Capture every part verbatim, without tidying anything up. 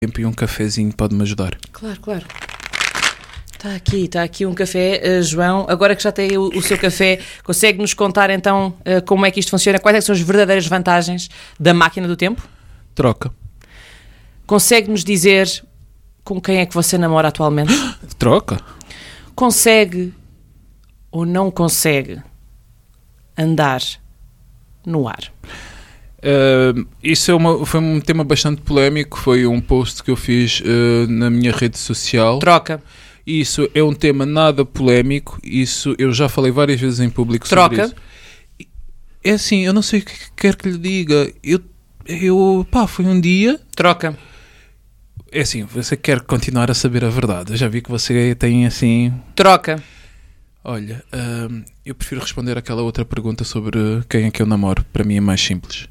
tempo e um cafezinho pode-me ajudar. Claro, claro. Está aqui, está aqui um café, uh, João. Agora que já tem o, o seu café, consegue-nos contar então uh, como é que isto funciona? Quais é que são as verdadeiras vantagens da máquina do tempo? Troca. Consegue-nos dizer com quem é que você namora atualmente? Troca. Consegue ou não consegue andar no ar? Uh, isso é uma, foi um tema bastante polémico. Foi um post que eu fiz uh, na minha rede social. Troca. Isso é um tema nada polémico. Isso eu já falei várias vezes em público sobre Troca. isso. É assim, eu não sei o que quer que lhe diga. Eu, eu pá, foi um dia. Troca. É assim, você quer continuar a saber a verdade. Eu já vi que você tem assim. Troca. Olha, uh, eu prefiro responder aquela outra pergunta sobre quem é que eu namoro. Para mim é mais simples.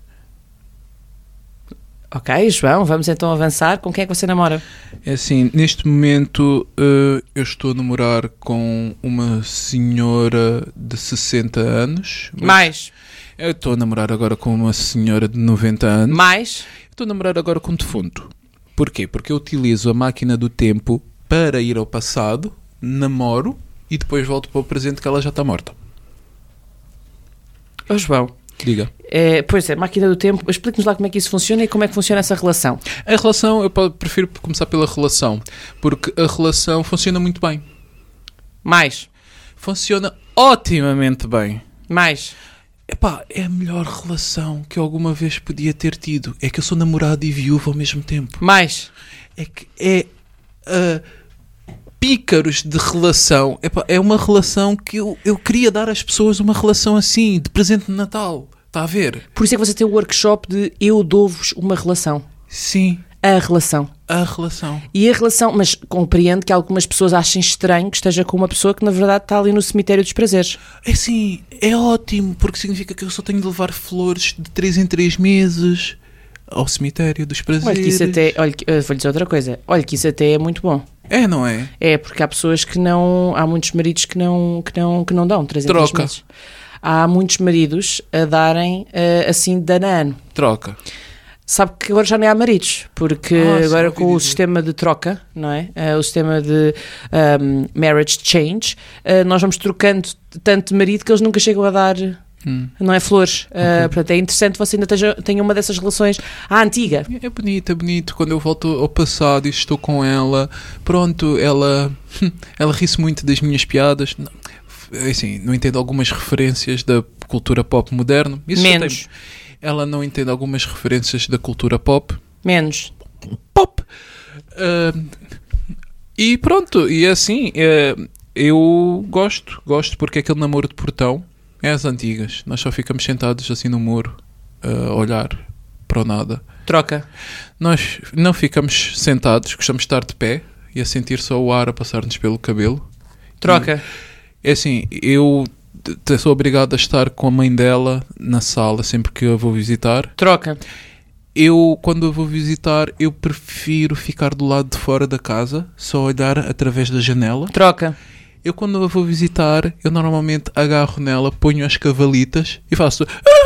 Ok, João, vamos então avançar. Com quem é que você namora? É assim, neste momento uh, eu estou a namorar com uma senhora de sessenta anos. Mais. Eu estou a namorar agora com uma senhora de noventa anos. Mais. Estou a namorar agora com um defunto. Porquê? Porque eu utilizo a máquina do tempo para ir ao passado, namoro e depois volto para o presente que ela já está morta. Ô João. Diga. É, pois é, máquina do tempo. Explique-nos lá como é que isso funciona e como é que funciona essa relação. A relação, eu prefiro começar pela relação, porque a relação funciona muito bem. Mais. Funciona otimamente bem. Mais. Epá, é a melhor relação que eu alguma vez podia ter tido. É que eu sou namorado e viúvo ao mesmo tempo. Mais. É que é uh, pícaros de relação. Epá, é uma relação que eu, eu queria dar às pessoas uma relação assim, de presente de Natal. Está a ver? Por isso é que você tem o workshop de eu dou-vos uma relação. Sim. A relação. A relação. E a relação, mas compreendo que algumas pessoas achem estranho que esteja com uma pessoa que na verdade está ali no cemitério dos prazeres. É sim, é ótimo, porque significa que eu só tenho de levar flores de três em três meses ao cemitério dos prazeres. Olha que isso até, olha, vou-lhe dizer outra coisa, olha que isso até é muito bom. É, não é? É, porque há pessoas que não, há muitos maridos que não, que não, que não dão três em três Troca. meses. Há muitos maridos a darem uh, assim de ano a ano. Troca. Sabe que agora já nem há maridos, porque Ah, agora sim, com o dizer. sistema de troca, não é? Uh, o sistema de um, marriage change, uh, nós vamos trocando tanto de marido que eles nunca chegam a dar, Hum. não é, flores. Uh, Ok. Portanto, é interessante você ainda tenha, tenha uma dessas relações à antiga. É bonito, é bonito. Quando eu volto ao passado e estou com ela, pronto, ela, ela ri-se muito das minhas piadas. Não, é assim, não entendo algumas referências da cultura pop moderna. Isso já Menos. tem. Ela não entende algumas referências da cultura pop. Menos. Pop! Uh, e pronto, e é assim, uh, eu gosto, gosto porque é aquele namoro de portão, é as antigas. Nós só ficamos sentados assim no muro, uh, a olhar para o nada. Troca. Nós não ficamos sentados, gostamos de estar de pé e a sentir só o ar a passar-nos pelo cabelo. Troca. É assim, eu t- sou obrigado a estar com a mãe dela na sala sempre que eu vou visitar. Troca. Eu, quando eu vou visitar, eu prefiro ficar do lado de fora da casa, só olhar através da janela. Troca. Eu, quando eu vou visitar, eu normalmente agarro nela, ponho as cavalitas e faço...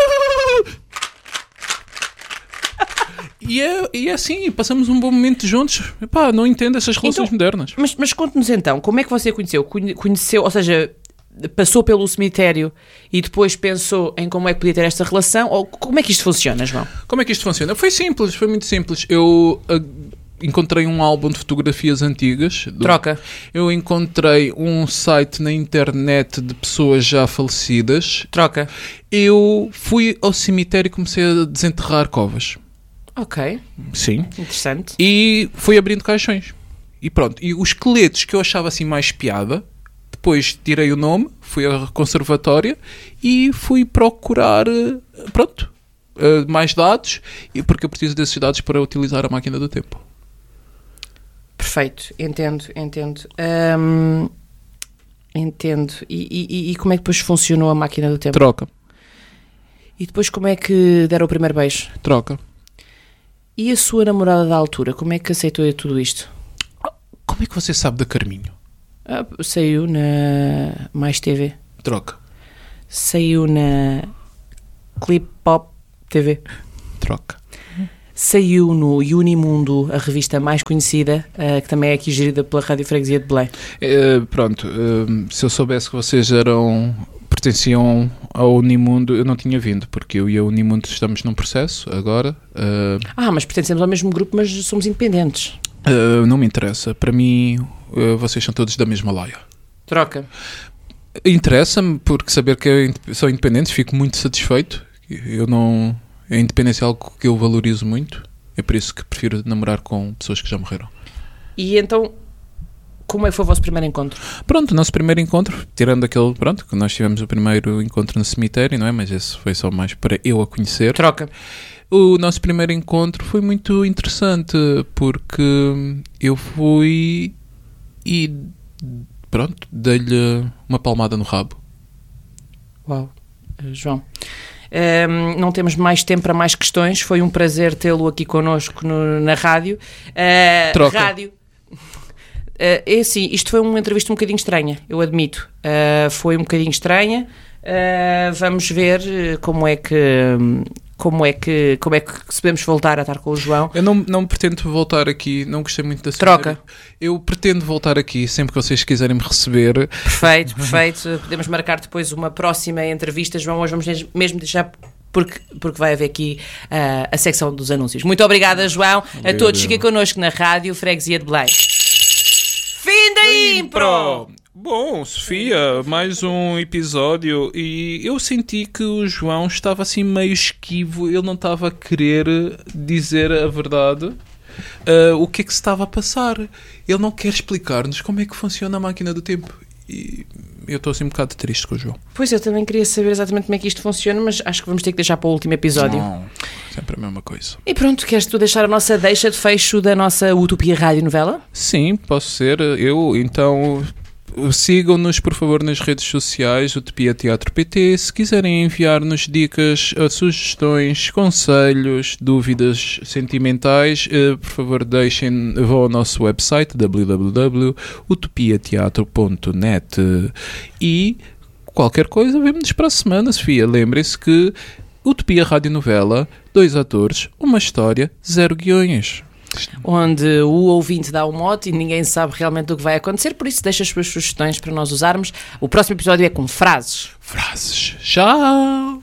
E é, e é assim, passamos um bom momento juntos. Epá, não entendo essas relações Então, modernas. Mas, mas conte-nos então, como é que você conheceu? Conhe- Conheceu, ou seja, passou pelo cemitério e depois pensou em como é que podia ter esta relação? Ou como é que isto funciona, João? Como é que isto funciona? Foi simples, foi muito simples. Eu ah, encontrei um álbum de fotografias antigas. do- Troca. Eu encontrei um site na internet de pessoas já falecidas. Troca. Eu fui ao cemitério e comecei a desenterrar covas. Ok, Sim. interessante. E fui abrindo caixões. E pronto. E os esqueletos que eu achava assim mais piada, depois tirei o nome, fui à conservatória e fui procurar, eh, pronto, eh, mais dados, e porque eu preciso desses dados para utilizar a máquina do tempo. Perfeito, entendo, entendo. Hum, entendo. E, e- e como é que depois funcionou a máquina do tempo? Troca. E depois como é que deram o primeiro beijo? Troca. E a sua namorada da altura, como é que aceitou tudo isto? Como é que você sabe da Carminho? Ah, saiu na Mais T V. Troca. Saiu na Clip Pop T V. Troca. saiu no Unimundo, a revista mais conhecida, uh, que também é aqui gerida pela Rádio Freguesia de Belém. É, pronto, uh, se eu soubesse que vocês eram, pertenciam ao Unimundo, eu não tinha vindo, porque eu e a Unimundo estamos num processo agora. Uh, ah, mas pertencemos ao mesmo grupo, mas somos independentes. Uh, não me interessa. Para mim, uh, vocês são todos da mesma laia. Troca. Interessa-me, porque saber que são independentes, fico muito satisfeito. Eu não... A independência é algo que eu valorizo muito. É por isso que prefiro namorar com pessoas que já morreram. E então, como é que foi o vosso primeiro encontro? Pronto, o nosso primeiro encontro, tirando aquele, pronto, que nós tivemos o primeiro encontro no cemitério, não é? Mas esse foi só mais para eu a conhecer. Troca. O nosso primeiro encontro foi muito interessante, porque eu fui e, pronto, dei-lhe uma palmada no rabo. Uau, uh, João. Um, não temos mais tempo para mais questões. Foi um prazer tê-lo aqui connosco no, na rádio. Uh, Troca. Rádio. Uh, é assim, isto foi uma entrevista um bocadinho estranha, eu admito. Uh, foi um bocadinho estranha. Uh, vamos ver como é que... Como é, que, como é que se podemos voltar a estar com o João? Eu não, não pretendo voltar aqui, não gostei muito da sua Troca. Ideia. Eu pretendo voltar aqui sempre que vocês quiserem me receber. Perfeito, perfeito. Podemos marcar depois uma próxima entrevista, João. Hoje vamos mesmo deixar, porque, porque vai haver aqui uh, a secção dos anúncios. Muito obrigada, João. Obrigado. A todos, fiquem connosco na Rádio Freguesia de Belém. Fim da impro! Bom, Sofia, mais um episódio e eu senti que o João estava assim meio esquivo, ele não estava a querer dizer a verdade, uh, o que é que se estava a passar. Ele não quer explicar-nos como é que funciona a máquina do tempo e eu estou assim um bocado triste com o João. Pois, eu também queria saber exatamente como é que isto funciona, mas acho que vamos ter que deixar para o último episódio. Não, sempre a mesma coisa. E pronto, queres tu deixar a nossa deixa de fecho da nossa Utopia Rádio Novela? Sim, posso ser eu, então... Sigam-nos, por favor, nas redes sociais, Utopia Teatro P T. Se quiserem enviar-nos dicas, sugestões, conselhos, dúvidas sentimentais, por favor, deixem, vão ao nosso website w w w ponto utopia teatro ponto net e qualquer coisa, vemo-nos para a semana, Sofia. Lembrem-se que Utopia Rádio Novela, dois atores, uma história, zero guiões. Onde o ouvinte dá o mote e ninguém sabe realmente o que vai acontecer, por isso deixa as suas sugestões para nós usarmos. O próximo episódio é com frases. Frases. Tchau!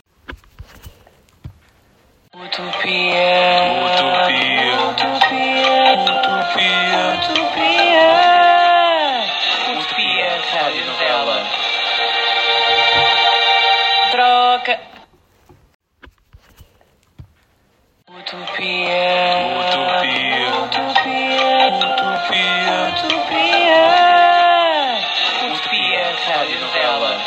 Utopia. Utopia. Utopia. Utopia. Utopia. Utopia. Rádio Novela. Troca. Utopia. Utopia. Utopia. Utopia. Utopia. Utopia. Rádio Novela.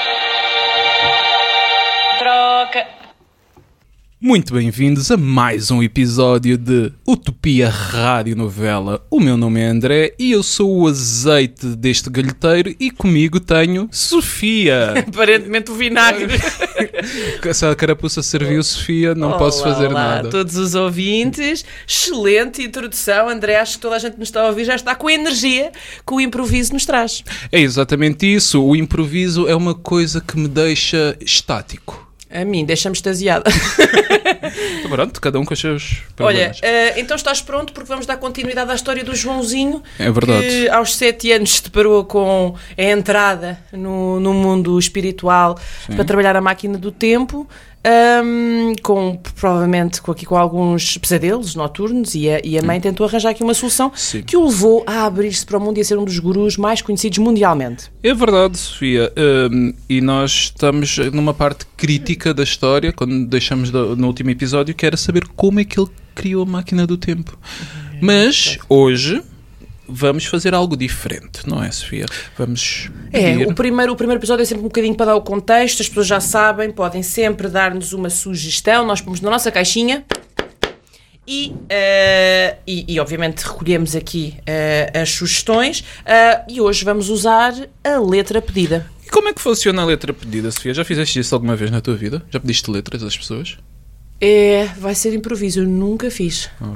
Troca. Muito bem-vindos a mais um episódio de Utopia Rádio Novela. O meu nome é André e eu sou o azeite deste galheteiro e comigo tenho Sofia. Aparentemente o vinagre. Se a carapuça serviu, Sofia, não Olá, posso fazer olá nada. a todos os ouvintes. Excelente introdução, André. Acho que toda a gente que nos está a ouvir já está com a energia que o improviso nos traz. É exatamente isso. O improviso é uma coisa que me deixa estático. A mim, deixa-me extasiada. Pronto, cada um com os seus Olha, problemas. uh, então estás pronto porque vamos dar continuidade à história do Joãozinho. É verdade. Que aos sete anos se deparou com a entrada no, no mundo espiritual. Sim. Para trabalhar a máquina do tempo. Um, com, provavelmente com, aqui, com alguns pesadelos noturnos e a, e a mãe Sim. tentou arranjar aqui uma solução Sim. que o levou a abrir-se para o mundo e a ser um dos gurus mais conhecidos mundialmente. É verdade, Sofia, um, e nós estamos numa parte crítica da história, quando deixamos do, no último episódio, que era saber como é que ele criou a máquina do tempo. Uhum. Mas hoje vamos fazer algo diferente, não é, Sofia? Vamos pedir... É, o primeiro, o primeiro episódio é sempre um bocadinho para dar o contexto, as pessoas já sabem, podem sempre dar-nos uma sugestão, nós pomos na nossa caixinha e, uh, e, e obviamente recolhemos aqui uh, as sugestões uh, e hoje vamos usar a letra pedida. E como é que funciona a letra pedida, Sofia? Já fizeste isso alguma vez na tua vida? Já pediste letras às pessoas? É, vai ser improviso, eu nunca fiz. Ok.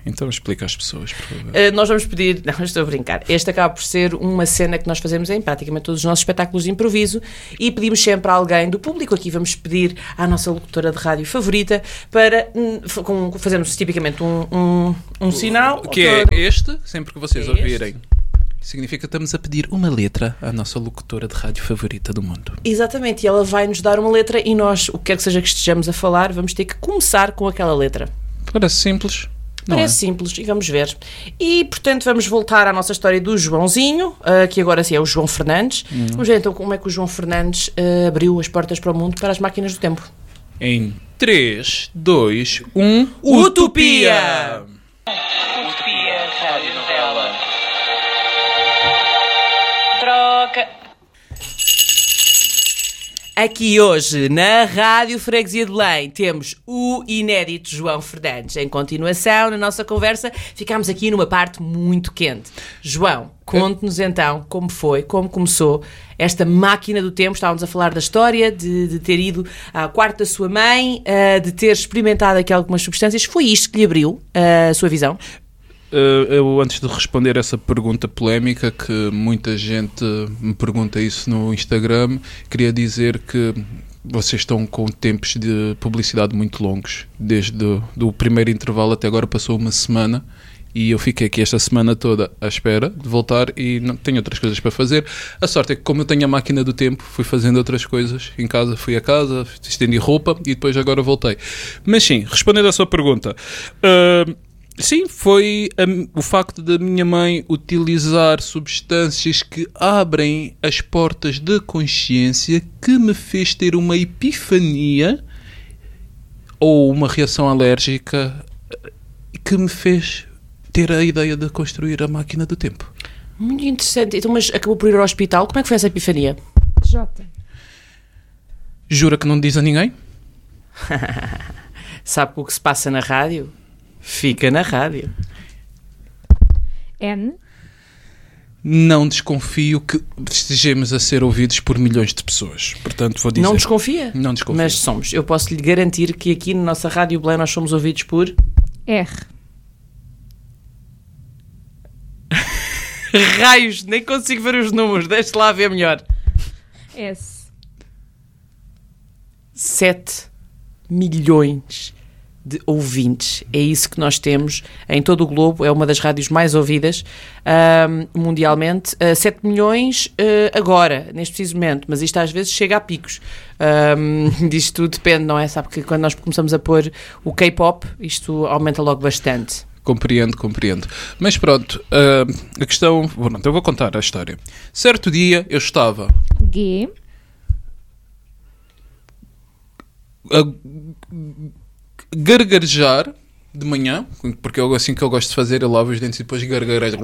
Então explica às pessoas, por favor. Uh, nós vamos pedir... Não, estou a brincar. Este acaba por ser uma cena que nós fazemos em praticamente todos os nossos espetáculos de improviso e pedimos sempre a alguém do público. Aqui vamos pedir à nossa locutora de rádio favorita para com, fazermos tipicamente um, um, um sinal. Que é este, sempre que vocês É ouvirem. Significa que estamos a pedir uma letra à nossa locutora de rádio favorita do mundo. Exatamente, e ela vai nos dar uma letra e nós, o que quer que seja que estejamos a falar, vamos ter que começar com aquela letra. Parece simples. Não Parece é? simples, e vamos ver. E, portanto, vamos voltar à nossa história do Joãozinho, uh, que agora sim é o João Fernandes. Hum. Vamos ver então como é que o João Fernandes uh, abriu as portas para o mundo para as máquinas do tempo. Em três, dois, um... Utopia! Utopia, rádio novela. Troca. Aqui hoje, na Rádio Freguesia de Belém, temos o inédito João Fernandes. Em continuação, na nossa conversa, ficámos aqui numa parte muito quente. João, conte-nos então como foi, como começou esta máquina do tempo. Estávamos a falar da história, de, de ter ido ao quarto da sua mãe, uh, de ter experimentado aqui algumas substâncias. Foi isto que lhe abriu uh, a sua visão? Uh, eu, antes de responder essa pergunta polémica, que muita gente me pergunta isso no Instagram, queria dizer que vocês estão com tempos de publicidade muito longos. Desde o do primeiro intervalo até agora passou uma semana e eu fiquei aqui esta semana toda à espera de voltar e não tenho outras coisas para fazer. A sorte é que, como eu tenho a máquina do tempo, fui fazendo outras coisas em casa, fui a casa, estendi roupa e depois agora voltei. Mas sim, respondendo à sua pergunta... Uh, Sim, foi um, o facto da minha mãe utilizar substâncias que abrem as portas da consciência que me fez ter uma epifania ou uma reação alérgica que me fez ter a ideia de construir a máquina do tempo. Muito interessante. Então, mas acabou por ir ao hospital. Como é que foi essa epifania? Jota. Jura que não diz a ninguém? Sabe o que se passa na rádio? Fica na rádio. N. Não desconfio que estejamos a ser ouvidos por milhões de pessoas. Portanto, vou dizer... Não desconfia? Não desconfio. Mas somos. Eu posso lhe garantir que aqui na nossa Rádio Belém nós somos ouvidos por... R. Raios, nem consigo ver os números. Deixe lá ver melhor. S. sete milhões de ouvintes. É isso que nós temos em todo o globo. É uma das rádios mais ouvidas um, mundialmente. Uh, sete milhões uh, agora, neste preciso momento. Mas isto às vezes chega a picos. Um, disto tudo depende, não é? Sabe que quando nós começamos a pôr o K-pop, isto aumenta logo bastante. Compreendo, compreendo. Mas pronto, uh, a questão... Pronto, eu vou contar a história. Certo dia eu estava... G. a gargarejar de manhã, porque é assim que eu gosto de fazer, eu lavo os dentes e depois gargarejo.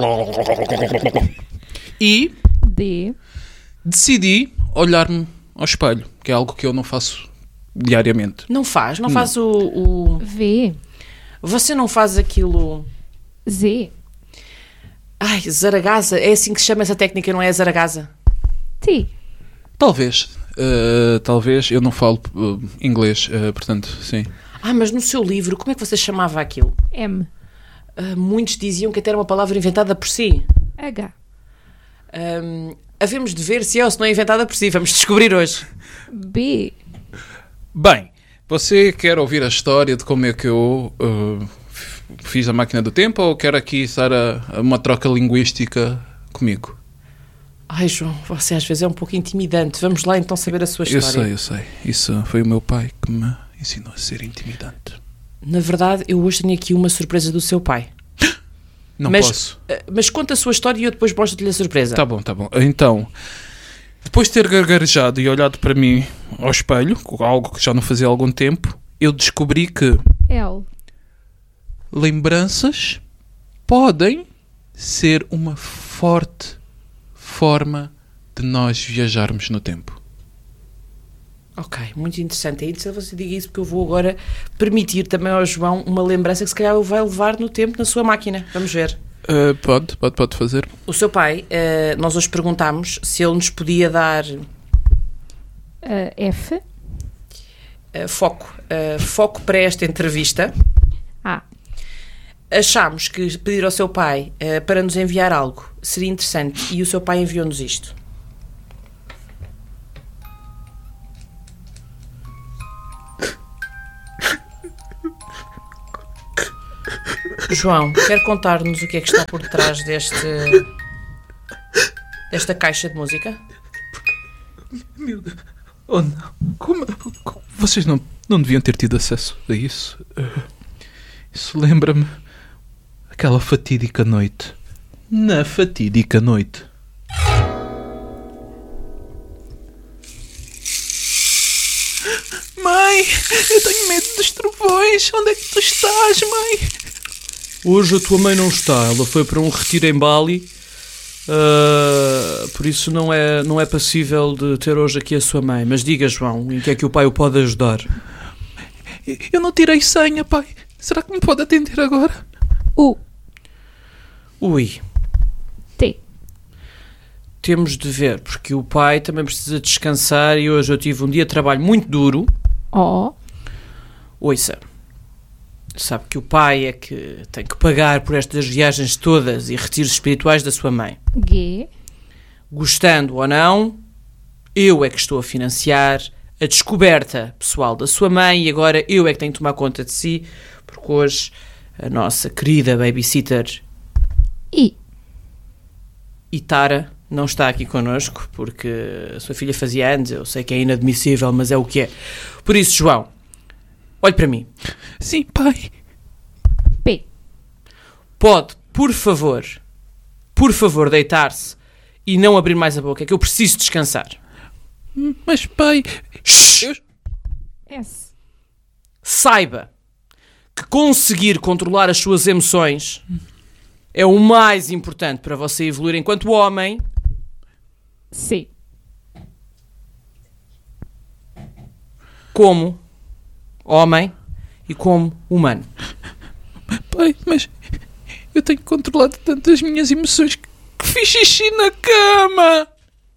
E D. decidi olhar-me ao espelho, que é algo que eu não faço diariamente. Não faz? Não, Não. faz o, o... V. Você não faz aquilo... Z. Ai, Zaragaza. É assim que se chama essa técnica, não é a Zaragaza? T. Talvez. Uh, talvez. Eu não falo uh, inglês, uh, portanto, sim. Ah, mas no seu livro, como é que você chamava aquilo? M. Uh, muitos diziam que até era uma palavra inventada por si. H. Um, havemos de ver se é ou se não é inventada por si. Vamos descobrir hoje. B. Bem, você quer ouvir a história de como é que eu uh, fiz a máquina do tempo ou quer aqui estar a, a uma troca linguística comigo? Ai, João, você às vezes é um pouco intimidante. Vamos lá então saber a sua Eu história. sei, eu sei. Isso foi o meu pai que me ensinou a ser intimidante. Na verdade, eu hoje tenho aqui uma surpresa do seu pai. Não mas, posso. uh, Mas conta a sua história e eu depois mostro-lhe a surpresa. Tá bom, tá bom. Então, depois de ter gargarejado e olhado para mim ao espelho, algo que já não fazia há algum tempo, eu descobri que L. lembranças podem ser uma forte forma de nós viajarmos no tempo. Ok, muito interessante. É interessante você diga isso porque eu vou agora permitir também ao João uma lembrança que se calhar ele vai levar no tempo na sua máquina. Vamos ver. Uh, pode, pode, pode fazer. O seu pai, uh, nós hoje perguntámos se ele nos podia dar uh, Uh, F. foco, uh, foco para esta entrevista. A. achámos que pedir ao seu pai uh, para nos enviar algo seria interessante e o seu pai enviou-nos isto. João, quer contar-nos o que é que está por trás deste desta caixa de música? Meu Deus. Oh não. Como, como- Vocês não, não deviam ter tido acesso a isso? Uh, Isso lembra-me aquela fatídica noite. Na fatídica noite. Mãe, eu tenho medo dos trovões. Onde é que tu estás, mãe? Hoje a tua mãe não está, ela foi para um retiro em Bali, uh, por isso não é, não é passível de ter hoje aqui a sua mãe. Mas diga, João, em que é que o pai o pode ajudar? Eu não tirei senha, pai. Será que me pode atender agora? U. Ui, T. temos de ver, porque o pai também precisa descansar e hoje eu tive um dia de trabalho muito duro. O. Ouça, sabe que o pai é que tem que pagar por estas viagens todas e retiros espirituais da sua mãe. G. Gostando ou não, eu é que estou a financiar a descoberta pessoal da sua mãe e agora eu é que tenho que tomar conta de si, porque hoje a nossa querida babysitter I. Itara não está aqui connosco, porque a sua filha fazia anos, eu sei que é inadmissível, mas é o que é. Por isso, João, olhe para mim. Sim, pai. P. Pode, por favor, por favor, deitar-se e não abrir mais a boca, é que eu preciso descansar. Mas, pai... Shhh! Eu- S. Saiba que conseguir controlar as suas emoções é o mais importante para você evoluir enquanto homem. C. Como homem e como humano. Pai, mas... Eu tenho controlado tanto as minhas emoções que que fiz xixi na cama.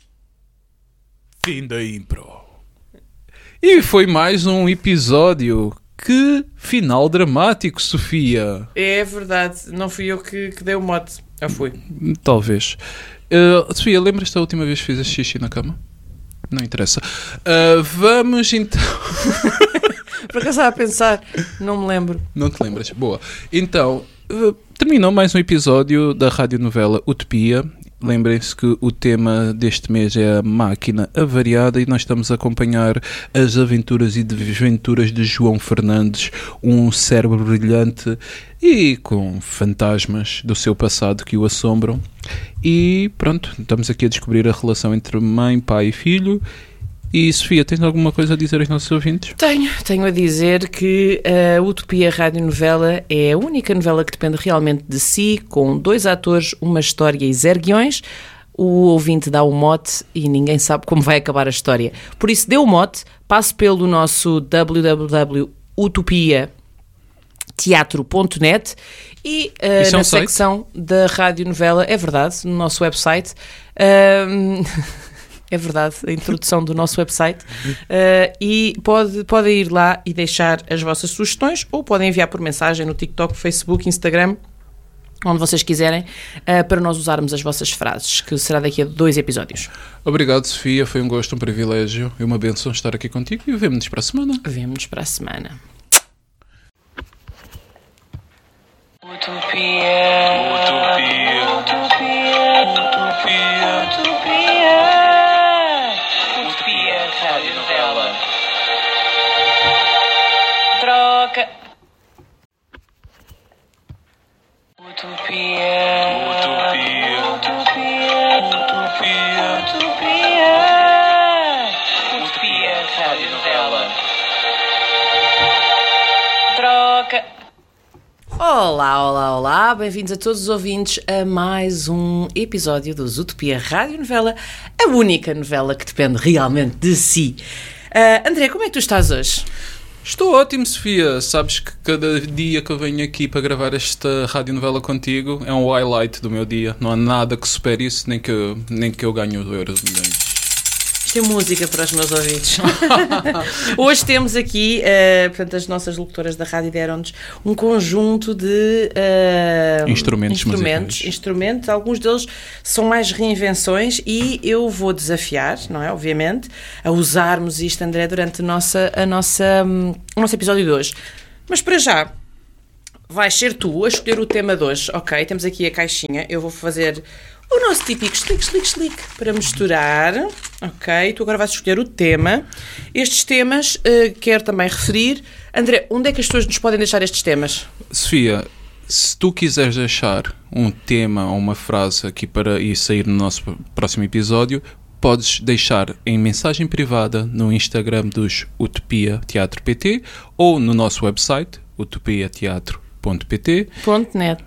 Fim da impro. E foi mais um episódio. Que final dramático, Sofia. É verdade, não fui eu que, que dei o mote. Já fui. Talvez. Uh, Sofia, lembras-te da última vez que fizeste xixi na cama? Não interessa. Uh, vamos então... Por acaso estava a pensar, não me lembro. Não te lembras? Boa. Então, uh, terminou mais um episódio da radionovela Utopia. Lembrem-se que o tema deste mês é a máquina avariada e nós estamos a acompanhar as aventuras e desventuras de João Fernandes, um cérebro brilhante e com fantasmas do seu passado que o assombram. E pronto, estamos aqui a descobrir a relação entre mãe, pai e filho. E Sofia, tens alguma coisa a dizer aos nossos ouvintes? Tenho, tenho a dizer que a Utopia Radionovela é a única novela que depende realmente de si, com dois atores, uma história e zero guiões. O ouvinte dá o mote e ninguém sabe como vai acabar a história. Por isso, dê o mote, passe pelo nosso w w w ponto utopia teatro ponto net e uh, Isso é na um site? secção da radionovela, é verdade, no nosso website... Um, É verdade, a introdução do nosso website. Uh, e pode, podem ir lá e deixar as vossas sugestões ou podem enviar por mensagem no TikTok, Facebook, Instagram, onde vocês quiserem, uh, para nós usarmos as vossas frases, que será daqui a dois episódios. Obrigado, Sofia. Foi um gosto, um privilégio e uma benção estar aqui contigo e vemo-nos para a semana. Vemo-nos para a semana. Utopia. Utopia. Utopia. Utopia. Utopia. Utopia Radionovela. Troca. Utopia. Utopia. Utopia. Utopia. Utopia. Utopia Radionovela. Troca. Olá, olá, olá, bem-vindos a todos os ouvintes a mais um episódio dos Utopia Radionovela, a única novela que depende realmente de si. Uh, André, como é que tu estás hoje? Estou ótimo, Sofia. Sabes que cada dia que eu venho aqui para gravar esta radionovela contigo é um highlight do meu dia. Não há nada que supere isso, nem que eu, nem que eu ganhe o euro. Tem música para os meus ouvidos. Hoje temos aqui, uh, portanto, as nossas locutoras da rádio deram-nos um conjunto de uh, Instrumentos instrumentos, musicais. instrumentos. Alguns deles são mais reinvenções e eu vou desafiar, não é? Obviamente, a usarmos isto, André, durante a nossa, a nossa, um, o nosso episódio de hoje. Mas para já, vais ser tu a escolher o tema de hoje. Ok, temos aqui a caixinha. Eu vou fazer o nosso típico slick, slick, slick para misturar. Ok, tu agora vais escolher o tema. Estes temas, uh, quero também referir. André, onde é que as pessoas nos podem deixar estes temas? Sofia, se tu quiseres deixar um tema ou uma frase aqui para ir sair no nosso próximo episódio, podes deixar em mensagem privada no Instagram dos Utopia Teatro P T ou no nosso website, utopia teatro ponto p t. Ponto net.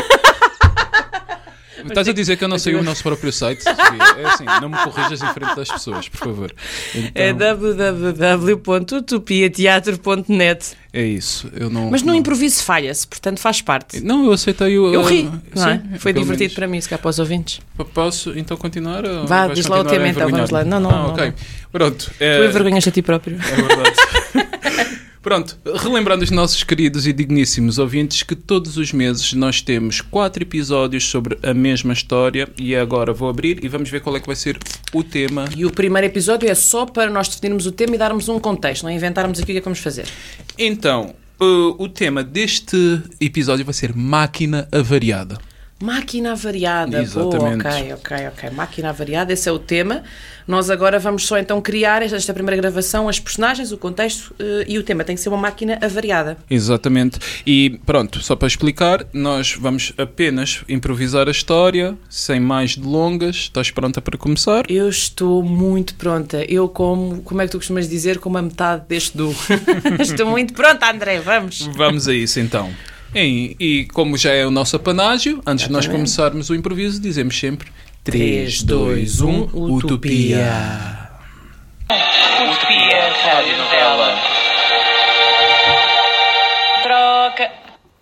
Estás a dizer que eu não sei o nosso próprio site? Sofia? É assim, não me corrijas em frente das pessoas, por favor. Então, É w w w ponto utopia teatro ponto net. é isso. Eu não, Mas no não... improviso falha-se, portanto faz parte. Não, eu aceitei o... Eu ri, uh, não é? sim, Foi pelo divertido menos. para mim, se cá para os ouvintes. Posso então continuar? ou Vá, vais diz lá o continuar tema a então, vamos lá. envergonhar-me? Não, não, ah, não, ok. não. Pronto. Tu É, envergonhas a ti próprio. é verdade. Pronto, relembrando os nossos queridos e digníssimos ouvintes que todos os meses nós temos quatro episódios sobre a mesma história e agora vou abrir e vamos ver qual é que vai ser o tema. E o primeiro episódio é só para nós definirmos o tema e darmos um contexto, não inventarmos aqui o que é que vamos fazer. Então, uh, o tema deste episódio vai ser máquina avariada. Máquina avariada. Exatamente. Boa, ok, ok, ok. Máquina avariada, esse é o tema. Nós agora vamos só então criar esta, esta primeira gravação, as personagens, o contexto uh, e o tema. Tem que ser uma máquina avariada. Exatamente. E pronto, só para explicar, nós vamos apenas improvisar a história, sem mais delongas. Estás pronta para começar? Eu estou muito pronta. Eu como, como é que tu costumas dizer, como a metade deste duo. Estou muito pronta, André, vamos. Vamos a isso então. E, e como já é o nosso apanágio, antes de nós Exatamente. começarmos o improviso, dizemos sempre três, dois, um, Utopia. Utopia Rádio Novela. Troca.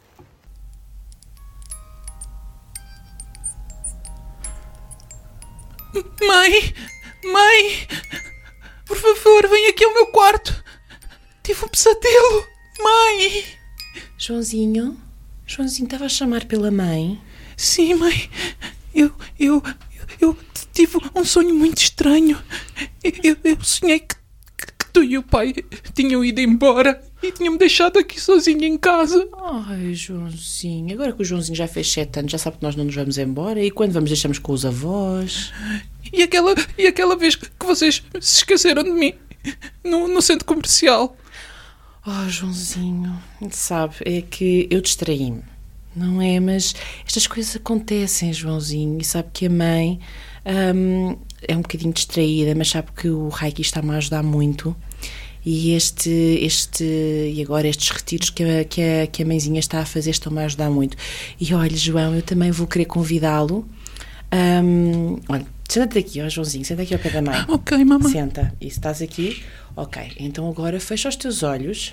Mãe, mãe, por favor, vem aqui ao meu quarto. Tive um pesadelo. Mãe. Joãozinho? Joãozinho, estava a chamar pela mãe? Sim, mãe. Eu, eu, eu tive um sonho muito estranho. Eu, eu sonhei que, que tu e o pai tinham ido embora e tinham-me deixado aqui sozinho em casa. Ai, Joãozinho, agora que o Joãozinho já fez sete anos, já sabe que nós não nos vamos embora. E quando vamos, deixamos com os avós? E aquela, e aquela vez que vocês se esqueceram de mim no, no centro comercial. Oh, Joãozinho, sabe, é que eu distraí-me, não é? Mas estas coisas acontecem, Joãozinho, e sabe que a mãe hum, é um bocadinho distraída, mas sabe que o Reiki está-me a ajudar muito. E este, este, e agora estes retiros que a, que, a, que a mãezinha está a fazer estão-me a ajudar muito. E olha, João, eu também vou querer convidá-lo. Hum, olha, senta-te aqui, ó Joãozinho, senta aqui ao pé da mãe. Ok, mamãe. Senta, e se estás aqui, ok, então agora fecha os teus olhos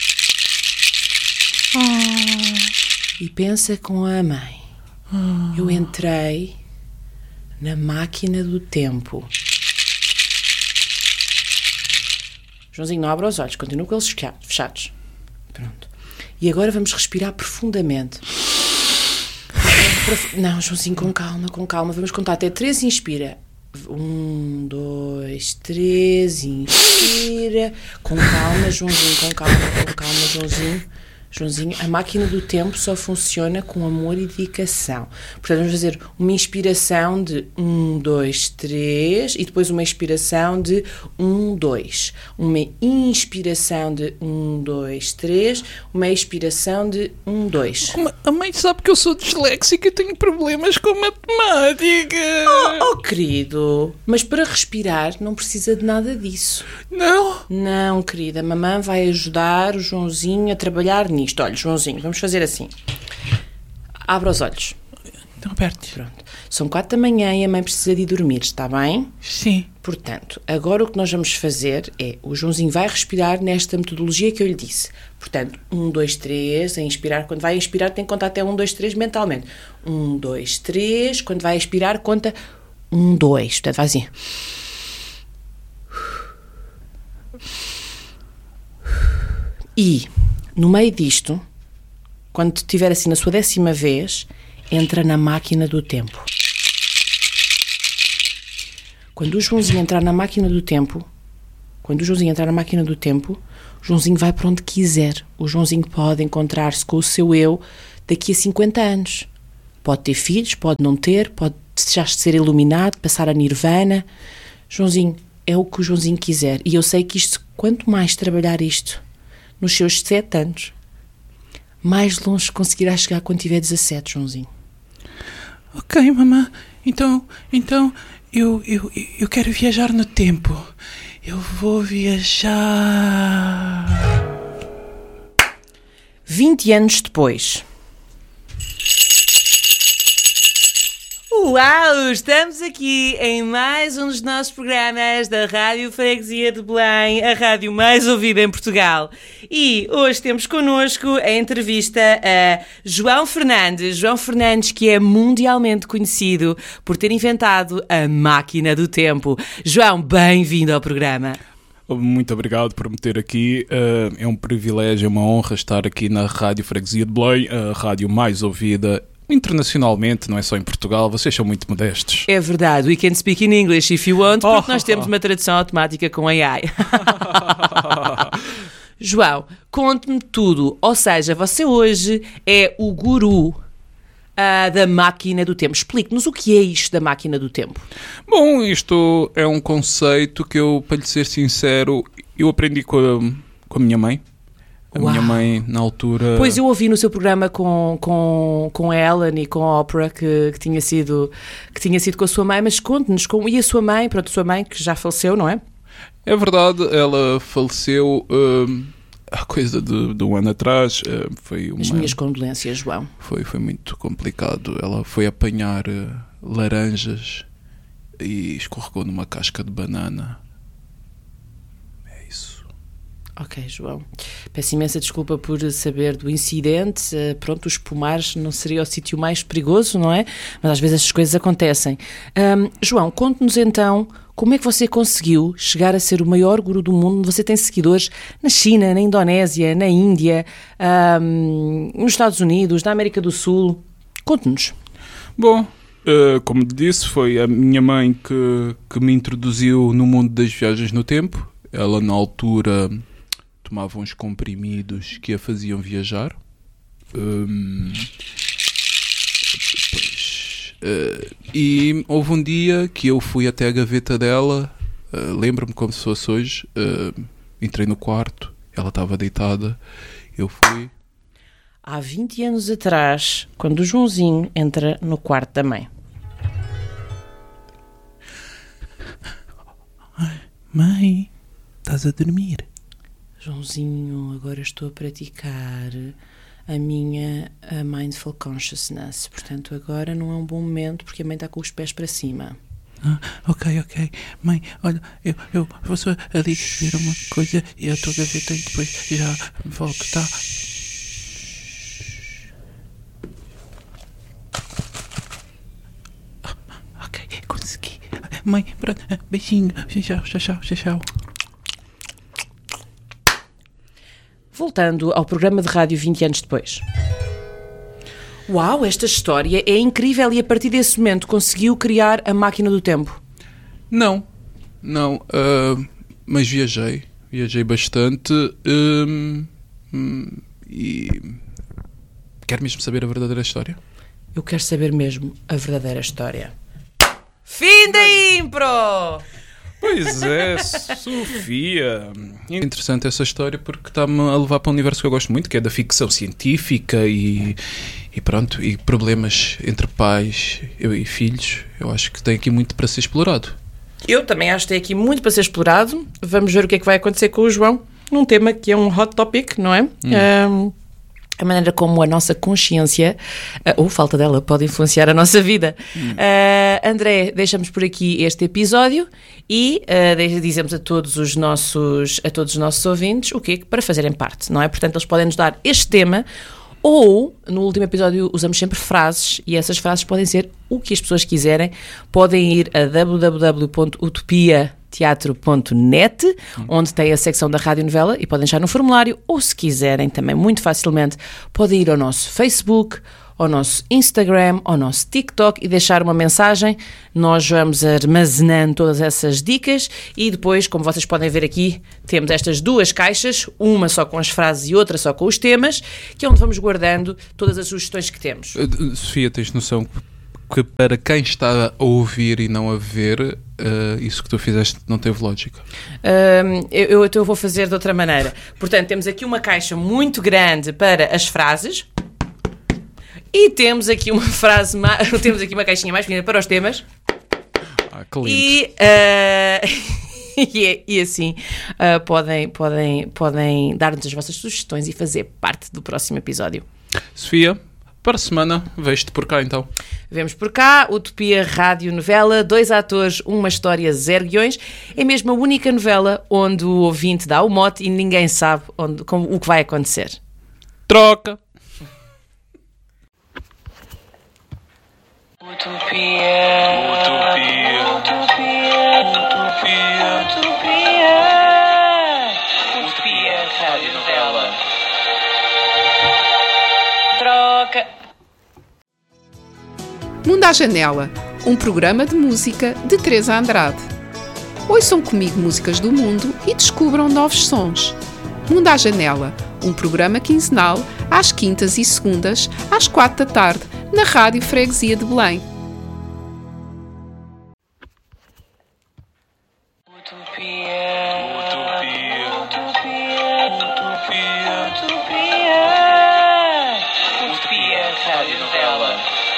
e pensa com a mãe. Eu entrei na máquina do tempo. Joãozinho, não abra os olhos, continua com eles fechados. Pronto. E agora vamos respirar profundamente. Não, Joãozinho, com calma, com calma. Vamos contar até três e inspira. Um, dois, três, inspira. Com calma, Joãozinho, com calma, com calma, Joãozinho. Joãozinho, a máquina do tempo só funciona com amor e dedicação. Portanto, vamos fazer uma inspiração de um, dois, três e depois uma expiração de um, dois. Uma inspiração de um, dois, três, uma expiração de um, dois. A mãe sabe que eu sou disléxica e tenho problemas com matemática. Oh, oh, querido, mas para respirar não precisa de nada disso. Não? Não, querida, a mamãe vai ajudar o Joãozinho a trabalhar nisto. Olha, Joãozinho, vamos fazer assim. Abra os olhos. Estão abertos. Pronto. São quatro da manhã e a mãe precisa de ir dormir, está bem? Sim. Portanto, agora o que nós vamos fazer é, o Joãozinho vai respirar nesta metodologia que eu lhe disse. Portanto, um, dois, três, a inspirar. Quando vai inspirar tem que contar até um, dois, três mentalmente. Um, dois, três. Quando vai expirar conta um, dois. Portanto, vai assim. E, no meio disto, quando estiver assim na sua décima vez, entra na máquina do tempo. Quando o Joãozinho entrar na máquina do tempo, quando o Joãozinho entrar na máquina do tempo, o Joãozinho vai para onde quiser. O Joãozinho pode encontrar-se com o seu eu daqui a cinquenta anos. Pode ter filhos, pode não ter, pode já ser iluminado, passar a nirvana. Joãozinho, é o que o Joãozinho quiser. E eu sei que isto, quanto mais trabalhar isto nos seus sete anos, mais longe conseguirá chegar quando tiver dezassete, Joãozinho. Ok, mamã. Então, então eu, eu, eu quero viajar no tempo. Eu vou viajar... vinte anos depois. Uau! Estamos aqui em mais um dos nossos programas da Rádio Freguesia de Belém, a rádio mais ouvida em Portugal. E hoje temos connosco a entrevista a João Fernandes. João Fernandes, que é mundialmente conhecido por ter inventado a máquina do tempo. João, bem-vindo ao programa. Muito obrigado por me ter aqui. Uh, é um privilégio, é uma honra estar aqui na Rádio Freguesia de Belém, a rádio mais ouvida internacionalmente, não é só em Portugal. Vocês são muito modestos. É verdade. We can speak in English if you want, porque oh, nós temos uma tradução automática com A I. João, conte-me tudo. Ou seja, você hoje é o guru uh, da máquina do tempo. Explique-nos o que é isto da máquina do tempo. Bom, isto é um conceito que eu, para lhe ser sincero, eu aprendi com a, com a minha mãe. A Uau. minha mãe, na altura... Pois eu ouvi no seu programa com, com, com a Ellen e com a Oprah que, que, tinha sido, que tinha sido com a sua mãe, mas conte-nos como... E a sua mãe, pronto, a sua mãe que já faleceu, não é? É verdade, ela faleceu uh, há coisa de, de um ano atrás. Uh, foi uma... As minhas condolências, João. Foi, foi muito complicado. Ela foi apanhar uh, laranjas e escorregou numa casca de banana. É isso. Ok, João. Peço imensa desculpa por saber do incidente. Uh, pronto, os pomares não seria o sítio mais perigoso, não é? Mas às vezes estas coisas acontecem. Um, João, conte-nos então como é que você conseguiu chegar a ser o maior guru do mundo. Você tem seguidores na China, na Indonésia, na Índia, um, nos Estados Unidos, na América do Sul. Conte-nos. Bom, uh, como disse, foi a minha mãe que, que me introduziu no mundo das viagens no tempo. Ela, na altura, tomava uns comprimidos que a faziam viajar. Um, depois, uh, e houve um dia que eu fui até a gaveta dela, uh, lembro-me como se fosse hoje, uh, entrei no quarto, ela estava deitada, eu fui... Há vinte anos atrás, quando o Joãozinho entra no quarto da mãe. Mãe, estás a dormir? Joãozinho, agora estou a praticar a minha a mindful consciousness. Portanto, agora não é um bom momento porque a mãe está com os pés para cima. Ah, ok, ok. Mãe, olha, eu, eu vou só ali ver uma coisa e a tua gaveta e depois já volto, tá? Ah, ok, consegui. Mãe, pronto, beijinho. Tchau, tchau, tchau, tchau, tchau. Voltando ao programa de rádio vinte anos depois. Uau, esta história é incrível e a partir desse momento conseguiu criar a máquina do tempo. Não, não, uh, mas viajei, viajei bastante um, um, e quer mesmo saber a verdadeira história? Eu quero saber mesmo a verdadeira história. Fim da impro! Pois é, Sofia. É interessante essa história porque está-me a levar para um universo que eu gosto muito, que é da ficção científica e, e pronto, e problemas entre pais e filhos. Eu acho que tem aqui muito para ser explorado. Eu também acho que tem aqui muito para ser explorado. Vamos ver o que é que vai acontecer com o João num tema que é um hot topic, não é? Hum. Um, a maneira como a nossa consciência, uh, ou falta dela, pode influenciar a nossa vida. Hum. Uh, André, deixamos por aqui este episódio e uh, dizemos a todos os nossos, a todos os nossos ouvintes o que é para fazerem parte, não é? Portanto, eles podem nos dar este tema ou, no último episódio, usamos sempre frases e essas frases podem ser o que as pessoas quiserem. Podem ir a w w w ponto utopia teatro ponto net, onde tem a secção da radionovela e podem deixar no formulário, ou se quiserem também muito facilmente podem ir ao nosso Facebook, ao nosso Instagram, ao nosso TikTok e deixar uma mensagem. Nós vamos armazenando todas essas dicas e depois, como vocês podem ver aqui, temos estas duas caixas, uma só com as frases e outra só com os temas, que é onde vamos guardando todas as sugestões que temos. Uh, Sofia, tens noção que para quem está a ouvir e não a ver, uh, isso que tu fizeste não teve lógica? Um, eu, eu, eu vou fazer de outra maneira. Portanto, temos aqui uma caixa muito grande para as frases. E temos aqui uma frase, ma- temos aqui uma caixinha mais pequena para os temas. Ah, que lindo. E, uh, e, e assim uh, podem, podem, podem dar-nos as vossas sugestões e fazer parte do próximo episódio. Sofia, para a semana, vejo-te por cá então. Vemos por cá, Utopia Rádio Novela, dois atores, uma história, zero guiões. É mesmo a única novela onde o ouvinte dá o mote e ninguém sabe onde, como, o que vai acontecer. Troca! Utopia. Utopia. Utopia. Utopia. Utopia. Utopia Rádio Novela. Troca. Mundo à Janela, um programa de música de Teresa Andrade. Ouçam comigo músicas do mundo e descubram novos sons. Mundo à Janela, um programa quinzenal, às quintas e segundas, às quatro da tarde, na Rádio Freguesia de Belém. Utopia. Utopia. Utopia. Utopia. Utopia. Utopia Rádio Novela.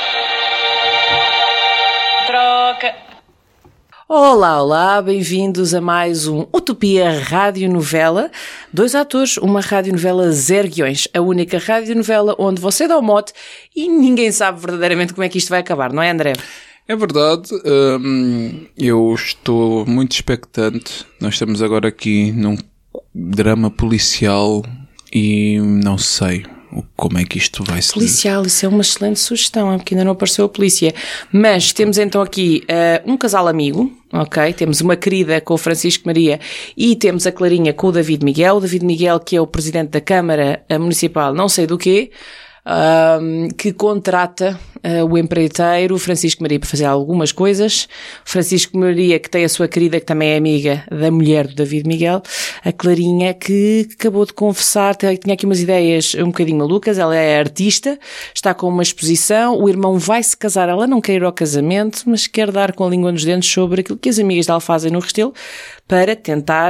Troca. Olá, olá, bem-vindos a mais um Utopia Radionovela. Dois atores, uma radionovela zero guiões. A única radionovela onde você dá o mote e ninguém sabe verdadeiramente como é que isto vai acabar, não é, André? É verdade, hum, eu estou muito expectante. Nós estamos agora aqui num drama policial e não sei como é que isto vai se... Policial, isso é uma excelente sugestão, é porque ainda não apareceu a polícia. Mas temos então aqui uh, um casal amigo, ok? Temos uma querida com o Francisco Maria e temos a Clarinha com o David Miguel. O David Miguel, que é o presidente da Câmara Municipal, não sei do quê, um, que contrata uh, o empreiteiro Francisco Maria para fazer algumas coisas. Francisco Maria, que tem a sua querida, que também é amiga da mulher do David Miguel, a Clarinha, que acabou de confessar, tinha aqui umas ideias um bocadinho malucas. Ela é artista, está com uma exposição, o irmão vai se casar, ela não quer ir ao casamento, mas quer dar com a língua nos dentes sobre aquilo que as amigas dela fazem no Restelo para tentar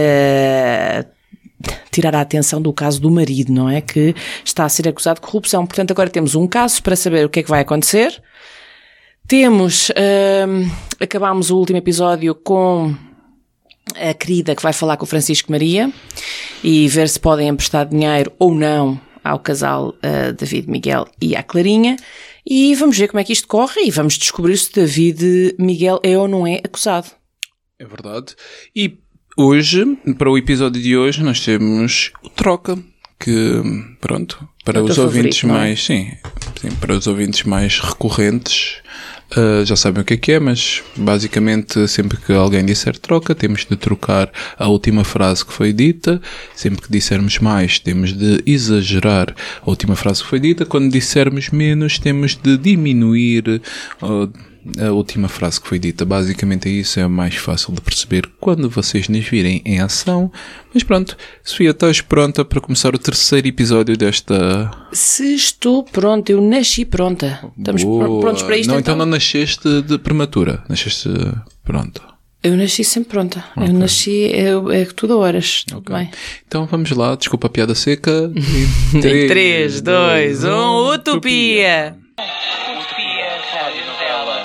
uh, tirar a atenção do caso do marido, não é? Que está a ser acusado de corrupção. Portanto, agora temos um caso para saber o que é que vai acontecer. Temos, uh, acabámos o último episódio com a querida que vai falar com o Francisco Maria e ver se podem emprestar dinheiro ou não ao casal uh, David Miguel e à Clarinha. E vamos ver como é que isto corre e vamos descobrir se David Miguel é ou não é acusado. É verdade. E hoje, para o episódio de hoje, nós temos o Troca, que, pronto, para É o os teu ouvintes favorito, não é? mais, sim, sim, para os ouvintes mais recorrentes, uh, já sabem o que é que é, mas basicamente sempre que alguém disser troca, temos de trocar a última frase que foi dita. Sempre que dissermos mais, temos de exagerar a última frase que foi dita. Quando dissermos menos, temos de diminuir uh, a última frase que foi dita. Basicamente é isso, é mais fácil de perceber quando vocês nos virem em ação. Mas pronto, Sofia, estás pronta para começar o terceiro episódio desta... Se estou pronta, eu nasci pronta. Estamos Boa. prontos para isto, não, então? então não nasceste de prematura, nasceste pronta. Eu nasci sempre pronta. Ok. Eu nasci, é, é tudo a horas. Tudo Ok. bem. Então vamos lá, desculpa a piada seca. E três, dois, um, Utopia! Utopia Rádio Novela.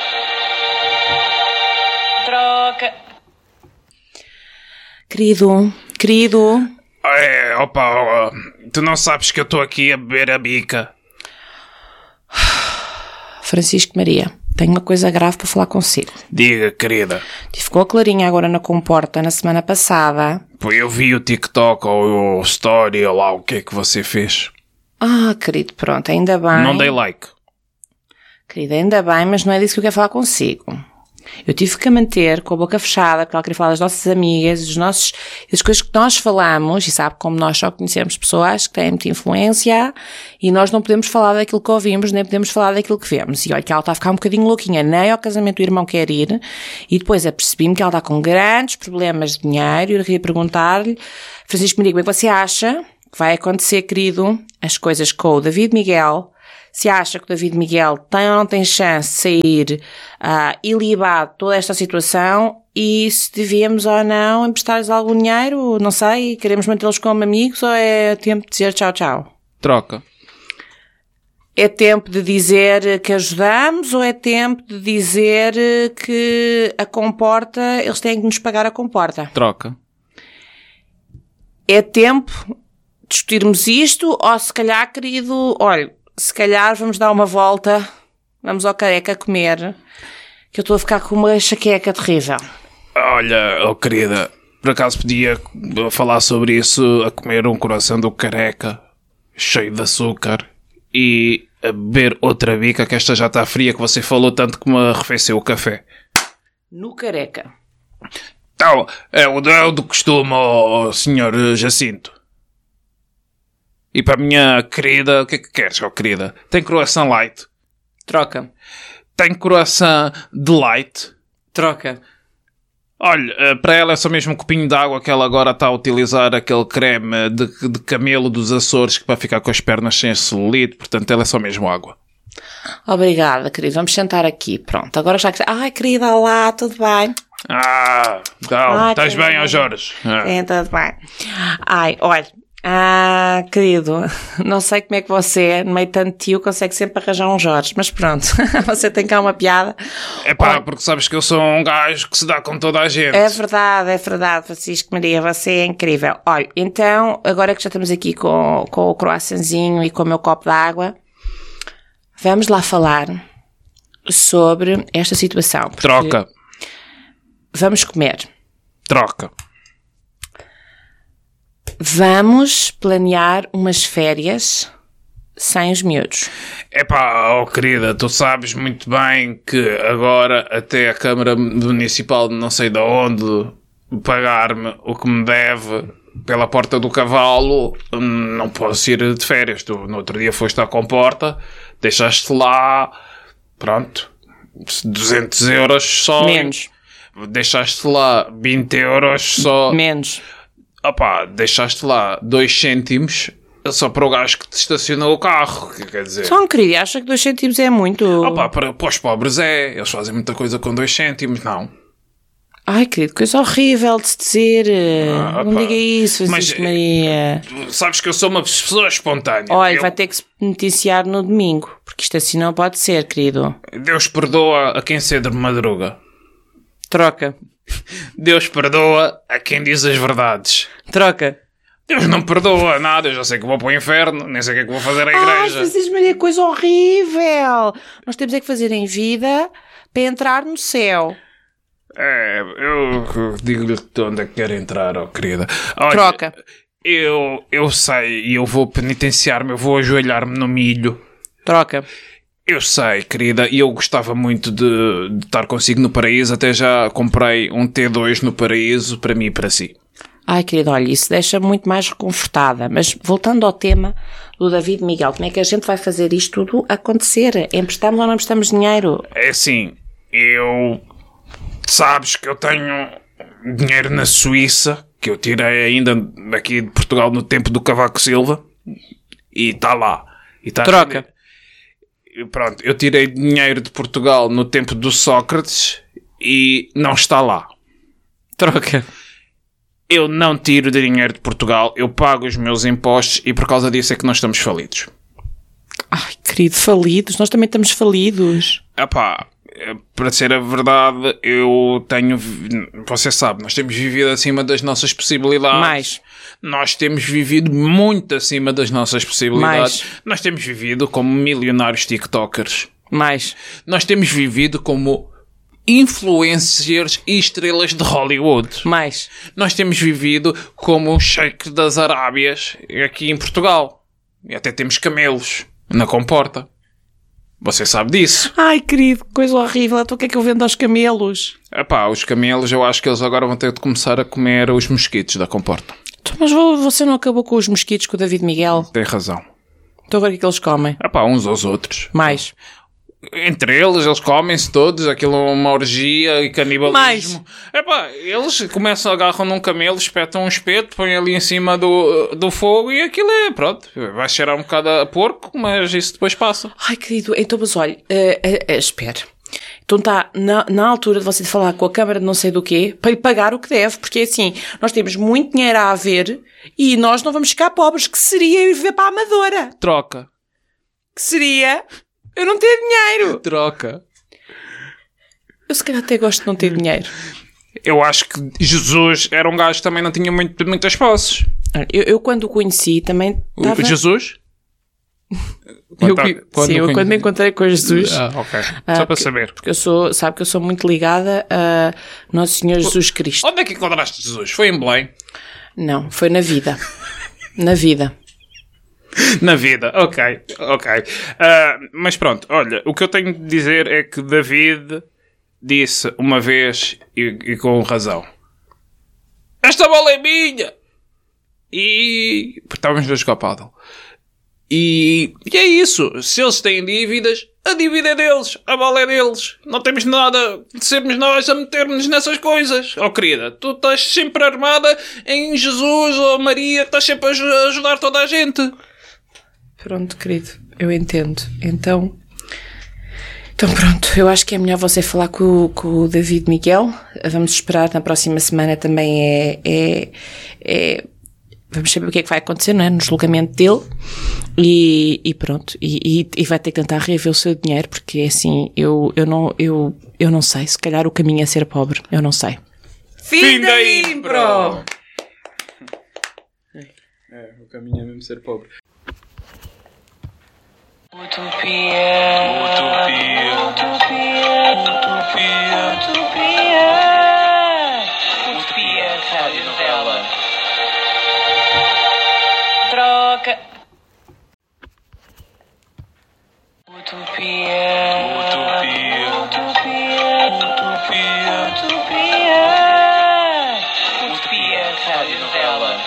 Troca. Querido, querido, É, opa, ó, tu não sabes que eu estou aqui a beber a bica. Francisco Maria, tenho uma coisa grave para falar consigo. Diga, querida. Tive com a Clarinha agora na comporta na semana passada. Pô, eu vi o TikTok ou o Story ou lá o que é que você fez. Ah, querido, pronto, ainda bem. Não dei like. Querida, ainda bem, mas não é disso que eu quero falar consigo. Eu tive que a manter com a boca fechada, porque ela queria falar das nossas amigas, dos nossos, das coisas que nós falamos, e sabe como nós só conhecemos pessoas que têm muita influência, e nós não podemos falar daquilo que ouvimos, nem podemos falar daquilo que vemos. E olha que ela está a ficar um bocadinho louquinha, nem ao casamento do irmão quer ir, e depois apercebi-me que ela está com grandes problemas de dinheiro, e eu queria perguntar-lhe, Francisco, me diga, como é que você acha que vai acontecer, querido, as coisas com o David Miguel? Se acha que o David Miguel tem ou não tem chance de sair uh, ilibado de toda esta situação, e se devíamos ou não emprestar-lhes algum dinheiro, não sei, queremos mantê-los como amigos, ou é tempo de dizer tchau, tchau? Troca. É tempo de dizer que ajudamos, ou é tempo de dizer que a comporta, eles têm que nos pagar a comporta? Troca. É tempo de discutirmos isto, ou se calhar, querido, olha, se calhar vamos dar uma volta, vamos ao Careca comer, que eu estou a ficar com uma enxaqueca terrível. Olha, oh querida, por acaso podia falar sobre isso, a comer um coração do Careca, cheio de açúcar, e a beber outra bica, que esta já está fria, que você falou tanto que me arrefeceu o café. No Careca. Então, é o do, é o do costume, oh, senhor Jacinto. E para a minha querida, o que é que queres, oh querida? Tem croissant light? Troca. Tem croissant de light? Troca. Olha, para ela é só mesmo um copinho de água que ela agora está a utilizar aquele creme de, de camelo dos Açores que para ficar com as pernas sem celulite, portanto ela é só mesmo água. Obrigada, querido. Vamos sentar aqui. Pronto, agora já que... Ai, querida, olá, tudo bem? Ah, então, Ai, estás querida. bem, ó Jorge? Ah. Sim, tudo bem. Ai, olha... Ah, querido, não sei como é que você, no meio de tanto tio, consegue sempre arranjar um Jorge, mas pronto, você tem cá uma piada. É pá, Olha, porque sabes que eu sou um gajo que se dá com toda a gente. é verdade, é verdade, Francisco Maria, você é incrível. Olha, então, agora que já estamos aqui com, com o croissantzinho e com o meu copo de água, vamos lá falar sobre esta situação. porque Troca, Vamos comer. troca. Vamos planear umas férias sem os miúdos. É pá, oh querida, tu sabes muito bem que agora até a Câmara Municipal de não sei de onde pagar-me o que me deve pela Porta do Cavalo, não posso ir de férias. Tu no outro dia foste à comporta, deixaste lá, pronto, duzentos euros só. Menos. Deixaste lá vinte euros só. Menos. Opá, deixaste lá dois cêntimos só para o gajo que te estacionou o carro, que quer dizer... Só um querido, acha que dois cêntimos é muito? Opá, para, para os pobres é, eles fazem muita coisa com dois cêntimos, não. Ai, querido, coisa horrível de se dizer. Ah, não opa. diga isso, Francisco Mas, Maria. Sabes que eu sou uma pessoa espontânea. Olha, Eu- vai ter que se noticiar no domingo, porque isto assim não pode ser, querido. Deus perdoa a quem cedo de madruga. Troca. Deus perdoa a quem diz as verdades. Troca. Deus não perdoa nada, eu já sei que vou para o inferno, nem sei o que é que vou fazer à Ai, igreja. Francisco Maria, coisa horrível. Nós temos é que fazer em vida para entrar no céu. É, eu digo-lhe de onde é que quero entrar, ó querida. Olha, Troca. Eu, eu sei, e eu vou penitenciar-me, eu vou ajoelhar-me no milho. Troca. Eu sei, querida, e eu gostava muito de, de estar consigo no paraíso, até já comprei um T dois no paraíso para mim e para si. Ai, querido, olha, isso deixa muito mais reconfortada. Mas voltando ao tema do David Miguel, como é que a gente vai fazer isto tudo acontecer? Emprestamos ou não emprestamos dinheiro? É assim, eu... Sabes que eu tenho dinheiro na Suíça, que eu tirei ainda aqui de Portugal no tempo do Cavaco Silva, e está lá. E tá Troca. E pronto, eu tirei dinheiro de Portugal no tempo do Sócrates e não está lá. Troca. Eu não tiro dinheiro de Portugal, eu pago os meus impostos e por causa disso é que nós estamos falidos. Ai, querido, falidos? Nós também estamos falidos. Epá, para ser a verdade, eu tenho... Você sabe, nós temos vivido acima das nossas possibilidades. Mais. Nós temos vivido muito acima das nossas possibilidades. Mais. Nós temos vivido como milionários tiktokers. Mais. Nós temos vivido como influencers e estrelas de Hollywood. Mais. Nós temos vivido como sheiks das Arábias aqui em Portugal. E até temos camelos na comporta. Você sabe disso. Ai, querido, coisa horrível. Então o que é que eu vendo aos camelos? Epá, os camelos, eu acho que eles agora vão ter de começar a comer os mosquitos da comporta. Então, mas vo- você não acabou com os mosquitos com o David Miguel? Tem razão. Então agora o que é que eles comem? Epá, uns aos outros. Mais. Entre eles, eles comem-se todos, aquilo é uma orgia e canibalismo. Mais. Epá, eles começam, agarram num camelo, espetam um espeto, põem ali em cima do, do fogo e aquilo é, pronto, vai cheirar um bocado a porco, mas isso depois passa. Ai, querido, então, mas olha, uh, uh, uh, espera. Então está na, na altura de você falar com a Câmara de não sei do quê para lhe pagar o que deve, porque assim, nós temos muito dinheiro a haver e nós não vamos ficar pobres, que seria ir viver para a Amadora. Troca. Que seria eu não ter dinheiro. Troca. Eu se calhar até gosto de não ter dinheiro. Eu acho que Jesus era um gajo que também não tinha muito, muitas posses. Eu, eu quando o conheci também O estava... Jesus? Eu, Quando tá- quando sim, eu conhe- quando me encontrei com Jesus... Ah, ok. Ah, Só para porque- saber. Porque eu sou, sabe que eu sou muito ligada a Nosso Senhor Jesus Cristo. Onde é que encontraste Jesus? Foi em Belém? Não, foi na vida. Na vida. Na vida, ok, ok. Ah, mas pronto, olha, o que eu tenho de dizer é que David disse uma vez, e, e com razão, esta bola é minha! E... porque estávamos a jogar pádel. E, e é isso, se eles têm dívidas, a dívida é deles, a bola é deles. Não temos nada de sermos nós a metermos nessas coisas. Oh querida, tu estás sempre armada em Jesus ou Maria, estás sempre a aj- ajudar toda a gente. Pronto, querido, eu entendo. Então, então pronto, eu acho que é melhor você falar com, o- com o David Miguel. Vamos esperar, na próxima semana também é, é, é- vamos saber o que é que vai acontecer, não é? No julgamento dele. E, e pronto, e, e, e vai ter que tentar reaver o seu dinheiro, porque é assim, eu, eu, não, eu, eu não sei, se calhar o caminho é ser pobre, eu não sei. Fim da impro! É, o caminho é mesmo ser pobre. Utopia. Utopia. Utopia. Utopia. Utopia. Utopia. Rádio novela. Troca. Utopia. Utopia. Utopia. Utopia. Utopia. Utopia. Rádio novela.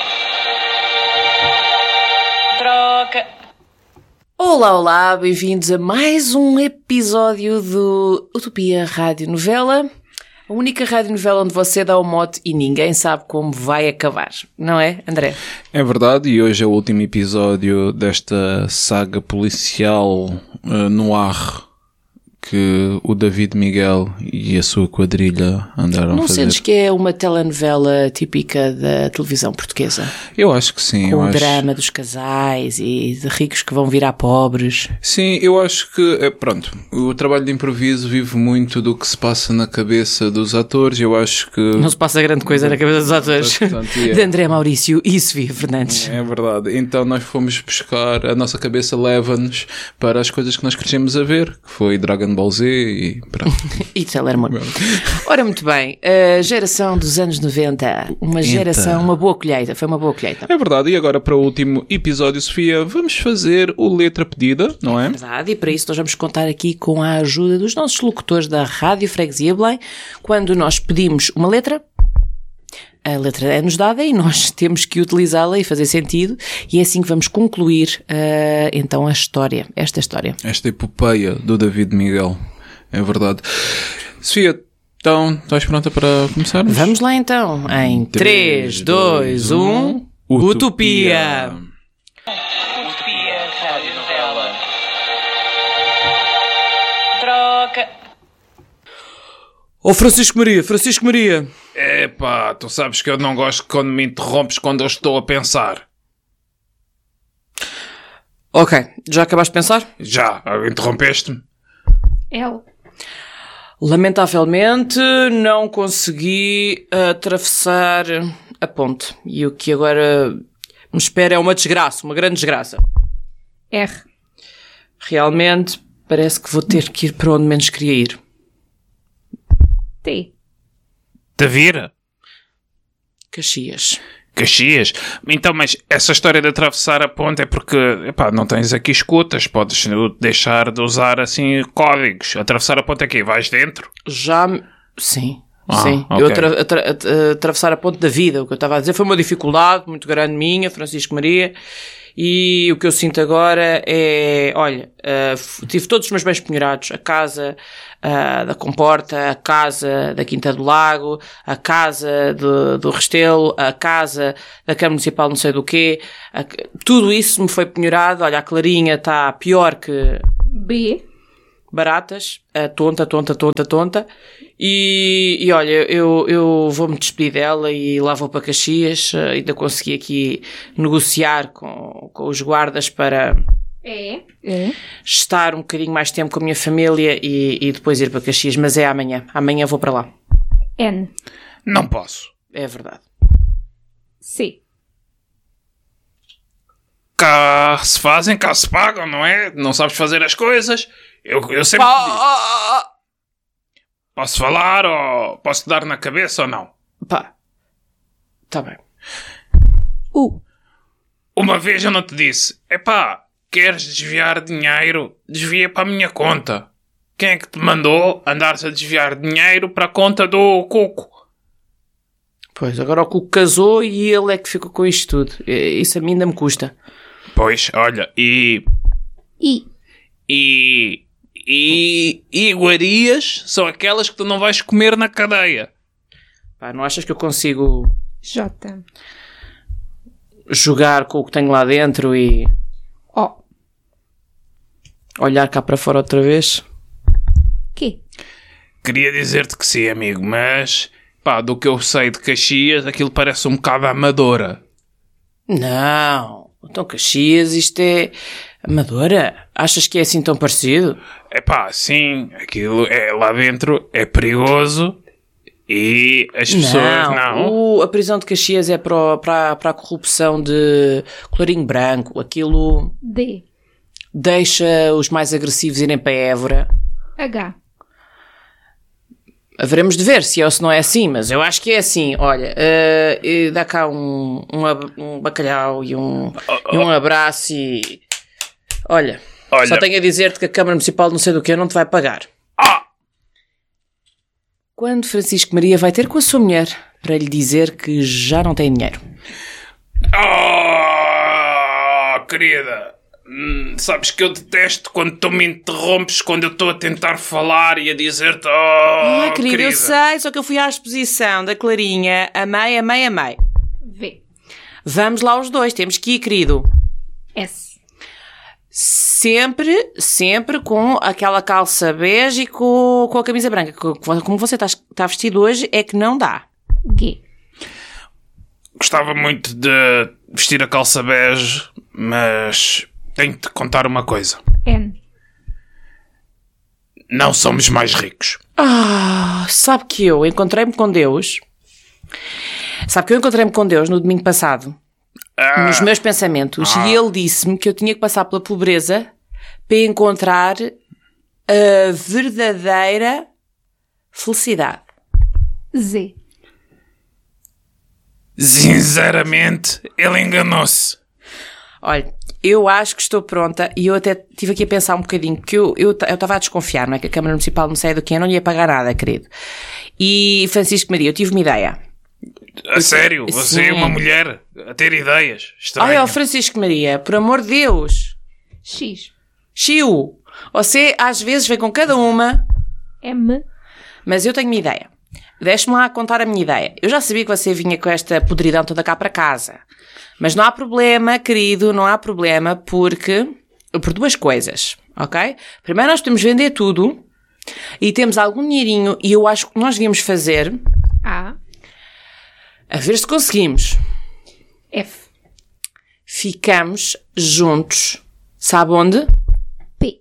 Troca. Olá, olá, bem-vindos a mais um episódio do Utopia Rádio Novela, a única radionovela onde você dá o mote e ninguém sabe como vai acabar, não é, André? É verdade, e hoje é o último episódio desta saga policial uh, no ar que o David Miguel e a sua quadrilha andaram Não a fazer. sentes que é uma telenovela típica da televisão portuguesa? Eu acho que sim. Com eu o acho... drama dos casais e de ricos que vão virar pobres. Sim, eu acho que, é, pronto, o trabalho de improviso vive muito do que se passa na cabeça dos atores. Eu acho que... Não se passa grande coisa na cabeça dos atores. Portanto, é. De André Maurício e Sofia Fernandes. É verdade. Então nós fomos buscar, a nossa cabeça leva-nos para as coisas que nós crescemos a ver, que foi Dragon Ball Z e pronto. E Sailor Moon. Ora, muito bem, a geração dos anos noventa, uma geração, uma boa colheita, foi uma boa colheita. É verdade. E agora para o último episódio, Sofia, vamos fazer o Letra Pedida, não é? Verdade, e para isso nós vamos contar aqui com a ajuda dos nossos locutores da Rádio Freguesia Belém. Quando nós pedimos uma letra, a letra é-nos dada e nós temos que utilizá-la e fazer sentido, e é assim que vamos concluir uh, então a história, esta história. Esta epopeia do David Miguel. É verdade. Sofia, então, estás pronta para começarmos? Vamos lá então, em três, dois, um... Utopia! Utopia. Rádio novela. Troca. Oh, Francisco Maria, Francisco Maria. Epá, tu sabes que eu não gosto quando me interrompes quando eu estou a pensar. Ok, já acabaste de pensar? Já, interrompeste-me. Ela. Lamentavelmente não consegui atravessar a ponte, e o que agora me espera é uma desgraça, uma grande desgraça. R. Realmente parece que vou ter que ir para onde menos queria ir. T. Te vira? Caxias. Caxias? Então, mas essa história de atravessar a ponte é porque, epá, não tens aqui escutas, podes deixar de usar, assim, códigos. Atravessar a ponte aqui, vais dentro? Já... Sim. Ah, Sim. ok. Eu atra- atra- atra- atravessar a ponte da vida, o que eu estava a dizer, foi uma dificuldade muito grande minha, Francisco Maria, e o que eu sinto agora é, olha, uh, f- tive todos os meus bens penhorados, a casa uh, da Comporta, a casa da Quinta do Lago, a casa do, do Restelo, a casa da Câmara Municipal não sei do quê, a- tudo isso me foi penhorado. Olha, a Clarinha está pior que B. baratas, a tonta, tonta, tonta, tonta, e, e olha, eu, eu vou-me despedir dela e lá vou para Caxias, eh, ainda consegui aqui negociar com, com os guardas para É. É. estar um bocadinho mais tempo com a minha família e, e depois ir para Caxias, mas é amanhã, amanhã vou para lá, N. Não posso. é verdade. C. Cá se fazem, cá se pagam, não é? Não sabes fazer as coisas. Eu, eu sempre te digo. Posso falar ou posso dar na cabeça ou não? Pá, tá bem. U. Uma vez eu não te disse, epá, queres desviar dinheiro? Desvia para a minha conta. Quem é que te mandou andar-se a desviar dinheiro para a conta do Cuco? Pois, agora o Cuco casou e ele é que ficou com isto tudo. Eh, Isso a mim ainda me custa. Pois, olha, e... I. E... E... Iguarias são aquelas que tu não vais comer na cadeia. Pá, não achas que eu consigo J. jogar com o que tenho lá dentro e O. olhar cá para fora outra vez? Q. Queria dizer-te que sim, amigo, mas... Pá, do que eu sei de Caxias, aquilo parece um bocado amadora. Não. Então Caxias, isto é amadora? Achas que é assim tão parecido? É pá, sim, aquilo é lá dentro, é perigoso e as pessoas não. O- a prisão de Caxias é para, o- para, para a corrupção de colorinho branco. Aquilo D. deixa os mais agressivos irem para Évora. H. Haveremos de ver se é ou se não é assim, mas eu acho que é assim. Olha, eh, eh, dá cá um, um, ab- um bacalhau e um, e um abraço e... Olha, Olha. só tenho a dizer-te que a Câmara Municipal não sei do que não te vai pagar. Ah! Quando Francisco Maria vai ter com a sua mulher para lhe dizer que já não tem dinheiro? Oh, querida, hum, sabes que eu detesto quando tu me interrompes, quando eu estou a tentar falar e a dizer-te, oh, Ah, querida, querida. eu sei, só que eu fui à exposição da Clarinha, amei, amei, amei. V. Vamos lá os dois, temos que ir, querido. S. Sempre, sempre com aquela calça bege e com, com a camisa branca. Co- Como você está, está vestido hoje, é que não dá. G. Gostava muito de vestir a calça bege, mas tenho de te contar uma coisa. N. Não somos mais ricos. Ah, sabe que eu encontrei-me com Deus. Sabe que eu encontrei-me com Deus no domingo passado. Ah, Nos meus pensamentos, Ah. e ele disse-me que eu tinha que passar pela pobreza para encontrar a verdadeira felicidade. Z. sinceramente, ele enganou-se. Olha, eu acho que estou pronta e eu até estive aqui a pensar um bocadinho, porque eu eu eu estava a desconfiar, não é? Que a Câmara Municipal não sei do que, eu não lhe ia pagar nada, querido. E Francisco Maria, eu tive uma ideia. A sério, você Sim. é uma mulher a ter ideias. Ai, Estranho. ó Francisco Maria, por amor de Deus. X. Chiu, você às vezes vem com cada uma, M. mas eu tenho uma ideia. Deixe-me lá contar a minha ideia. Eu já sabia que você vinha com esta podridão toda cá para casa. Mas não há problema, querido, não há problema, porque... Por duas coisas, ok? Primeiro nós podemos vender tudo e temos algum dinheirinho e eu acho que nós devíamos fazer... A. A ver se conseguimos. F. Ficamos juntos. Sabe onde? P.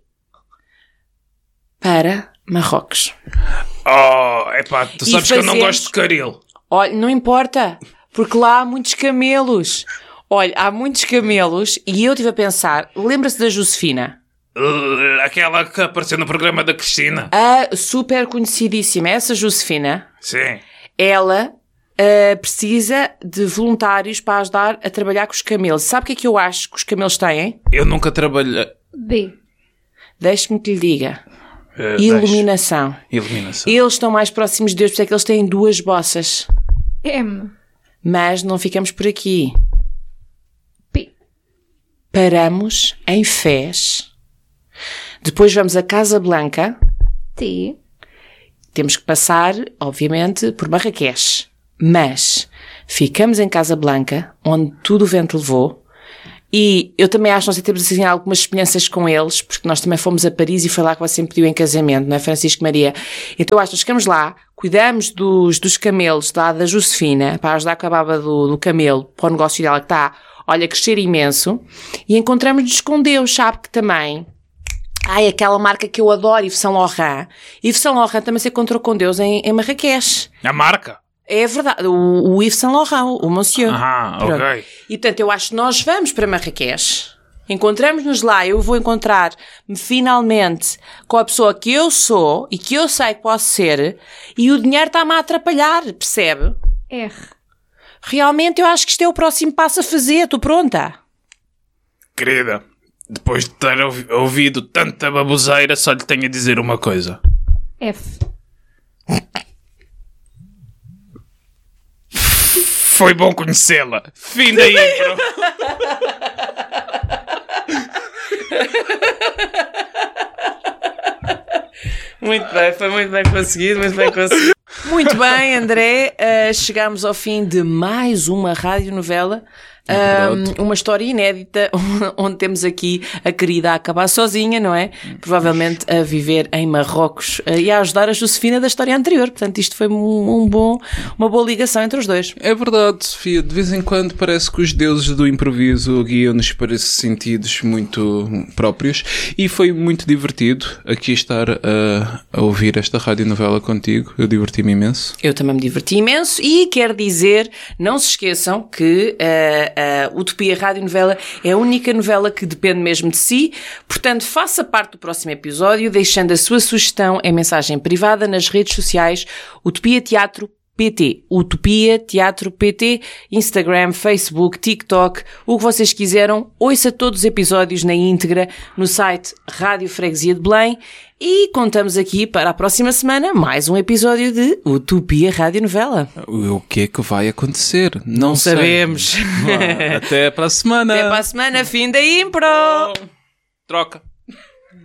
Para Marrocos. Oh, epá, tu E sabes que eu não fazemos- gosto de caril. Olha, não importa, porque lá há muitos camelos. Olha, há muitos camelos e eu estive a pensar, lembra-se da Josefina? Uh, aquela que apareceu no programa da Cristina. A super conhecidíssima, essa Josefina, Sim. ela uh, precisa de voluntários para ajudar a trabalhar com os camelos. Sabe o que é que eu acho que os camelos têm? Eu nunca trabalhei... B. Deixe-me que lhe diga. Uh, Iluminação. deixe. Iluminação. Eles estão mais próximos de Deus, por isso é que eles têm duas bossas. M. Mas não ficamos por aqui. P. Paramos em Fez. Depois vamos a Casa Blanca. T. Temos que passar, obviamente, por Marrakech. Mas ficamos em Casa Blanca, onde tudo o vento levou. E eu também acho que nós temos assim, algumas semelhanças com eles, porque nós também fomos a Paris e foi lá que você me pediu em casamento, não é, Francisco Maria? Então eu acho que nós chegamos lá, cuidamos dos, dos camelos lá da Josefina, para ajudar com a baba do, do camelo, para o negócio dela que está, olha, a crescer imenso, e encontramos-nos com Deus, sabe que também... Ai, aquela marca que eu adoro, Yves Saint Laurent. Yves Saint Laurent também se encontrou com Deus em, em Marrakech. A marca? É verdade, o, o Yves Saint Laurent, o Monsieur. Ah, Pronto. ok. E portanto eu acho que nós vamos para Marrakech, encontramos-nos lá, eu vou encontrar-me finalmente com a pessoa que eu sou e que eu sei que posso ser, e o dinheiro está-me a atrapalhar, percebe? R. Realmente eu acho que isto é o próximo passo a fazer, estou pronta. Querida, depois de ter ouvi- ouvido tanta baboseira, só lhe tenho a dizer uma coisa. F. Foi bom conhecê-la. Fim da intro. Muito bem, foi muito bem conseguido, muito bem conseguido. Muito bem, André, uh, chegamos ao fim de mais uma radionovela. Um, uma história inédita, onde temos aqui a querida a acabar sozinha, não é? Provavelmente a viver em Marrocos uh, e a ajudar a Josefina da história anterior. Portanto, isto foi um, um bom, uma boa ligação entre os dois. É verdade, Sofia. De vez em quando parece que os deuses do improviso guiam-nos para esses sentidos muito próprios. E foi muito divertido aqui estar a, a ouvir esta radionovela contigo. Eu diverti-me imenso. Eu também me diverti imenso e quero dizer, não se esqueçam que uh, a Utopia Radionovela é a única novela que depende mesmo de si. Portanto, faça parte do próximo episódio, deixando a sua sugestão em mensagem privada nas redes sociais Utopia Teatro P T. Utopia Teatro P T, Instagram, Facebook, TikTok, o que vocês quiseram. Ouça todos os episódios na íntegra no site Rádio Freguesia de Belém. E contamos aqui para a próxima semana mais um episódio de Utopia Radionovela. O que é que vai acontecer? Não, Não sei. sabemos. Ah, até para a semana. Até para a semana, fim da impro! Troca.